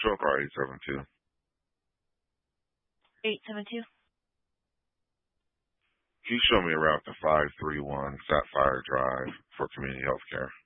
Truck car 872. 872. Can you show me a route to 531 Sapphire Drive for community health care?